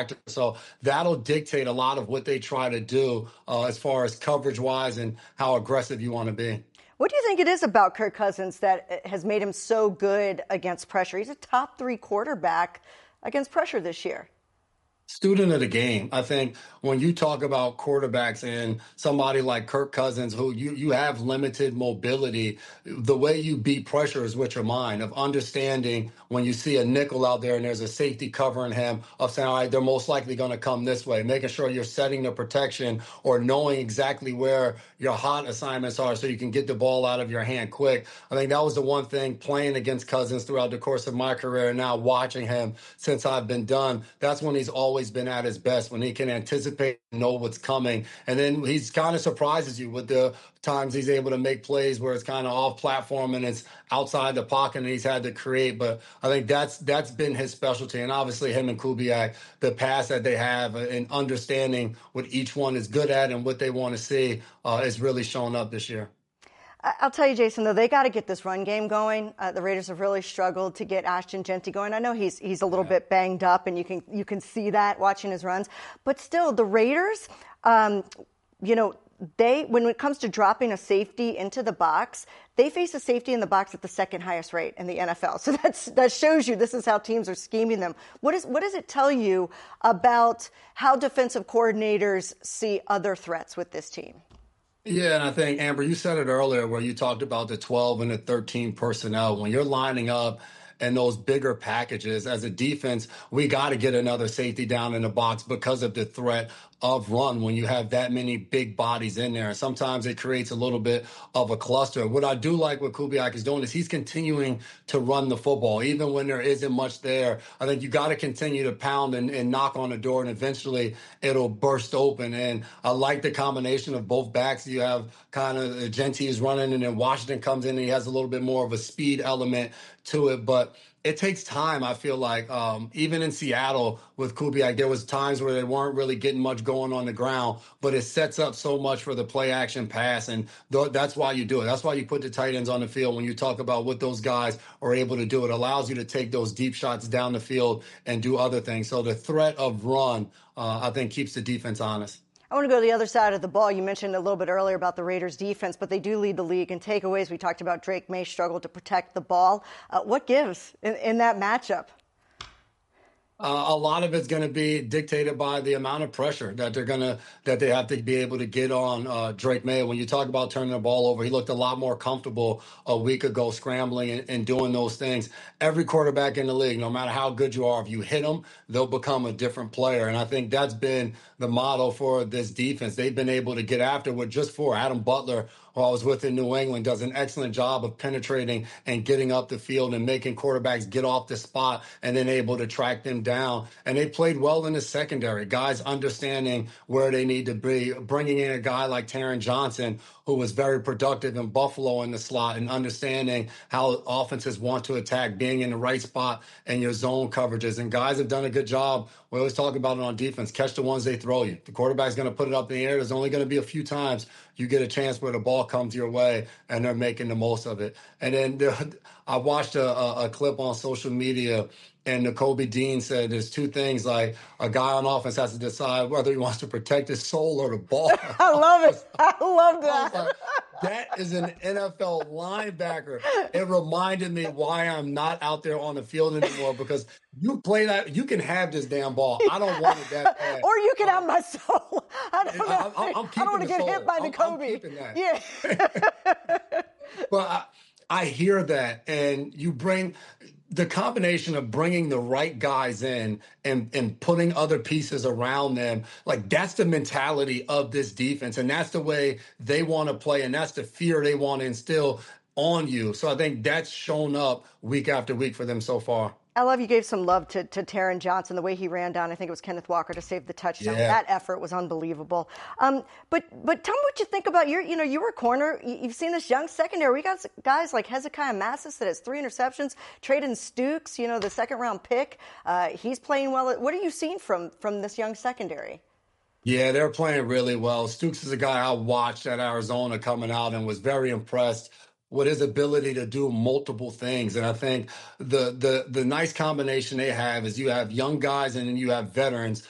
So that'll dictate a lot of what they try to do as far as coverage wise and how aggressive you want to be. What do you think it is about Kirk Cousins that has made him so good against pressure? He's a top 3 quarterback against pressure this year. Student of the game. I think when you talk about quarterbacks and somebody like Kirk Cousins, who you have limited mobility, the way you beat pressure is with your mind of understanding when you see a nickel out there and there's a safety covering him, of saying, all right, they're most likely going to come this way, making sure you're setting the protection or knowing exactly where your hot assignments are so you can get the ball out of your hand quick. I think that was the one thing playing against Cousins throughout the course of my career and now watching him since I've been done. That's when he's always been at his best, when he can anticipate and know what's coming. And then he's kind of surprises you with the times he's able to make plays where it's kind of off platform and it's outside the pocket and he's had to create. But I think that's been his specialty. And obviously him and Kubiak, the pass that they have and understanding what each one is good at and what they want to see is really showing up this year. I'll tell you, Jason, though, they got to get this run game going. The Raiders have really struggled to get Ashton Jeanty going. I know he's a little bit banged up, and you can see that watching his runs. But still, the Raiders, when it comes to dropping a safety into the box, they face a safety in the box at the second highest rate in the NFL. So that shows you this is how teams are scheming them. What does it tell you about how defensive coordinators see other threats with this team? Yeah, and I think, Amber, you said it earlier where you talked about the 12 and the 13 personnel. When you're lining up in those bigger packages as a defense, we got to get another safety down in the box because of the threat of run when you have that many big bodies in there. And sometimes it creates a little bit of a cluster. What I do like what Kubiak is doing is he's continuing to run the football. Even when there isn't much there, I think you got to continue to pound and knock on the door, and eventually it'll burst open. And I like the combination of both backs. You have kind of Jeanty is running, and then Washington comes in and he has a little bit more of a speed element to it. But it takes time, I feel like. Even in Seattle with Kubiak, there was times where they weren't really getting much going on the ground, but it sets up so much for the play-action pass, and that's why you do it. That's why you put the tight ends on the field when you talk about what those guys are able to do. It allows you to take those deep shots down the field and do other things. So the threat of run, I think, keeps the defense honest. I want to go to the other side of the ball. You mentioned a little bit earlier about the Raiders' defense, but they do lead the league in takeaways. We talked about Drake May struggled to protect the ball. What gives in that matchup? A lot of it's going to be dictated by the amount of pressure that they have to be able to get on Drake May. When you talk about turning the ball over, he looked a lot more comfortable a week ago scrambling and doing those things. Every quarterback in the league, no matter how good you are, if you hit them, they'll become a different player. And I think that's been the model for this defense. They've been able to get after with just for Adam Butler, who I was with in New England, does an excellent job of penetrating and getting up the field and making quarterbacks get off the spot and then able to track them down. And they played well in the secondary, guys understanding where they need to be, bringing in a guy like Taron Johnson, who was very productive in Buffalo in the slot, and understanding how offenses want to attack, being in the right spot and your zone coverages. And guys have done a good job. We always talk about it on defense. Catch the ones they throw you. The quarterback's going to put it up in the air. There's only going to be a few times you get a chance where the ball comes your way, and they're making the most of it. And then I watched a clip on social media, and Nakobe Dean said there's two things, like a guy on offense has to decide whether he wants to protect his soul or the ball. I love it. I love that. Like, that is an NFL linebacker. It reminded me why I'm not out there on the field anymore, because you play that, you can have this damn ball. I don't want it that bad. Or you can have my soul. I don't know. I don't want to get hit by Nakobe. Yeah. But I hear that, and you bring the combination of bringing the right guys in and putting other pieces around them. Like, that's the mentality of this defense, and that's the way they want to play, and that's the fear they want to instill on you. So I think that's shown up week after week for them so far. I love you gave some love to Taron Johnson, the way he ran down, I think it was Kenneth Walker, to save the touchdown. Yeah. That effort was unbelievable. But tell me what you think about you were a corner. You've seen this young secondary. We got guys like Hezekiah Massis that has 3 interceptions. Traden Stukes, the second-round pick. He's playing well. What are you seeing from this young secondary? Yeah, they're playing really well. Stukes is a guy I watched at Arizona coming out and was very impressed with his ability to do multiple things. And I think the nice combination they have is you have young guys and then you have veterans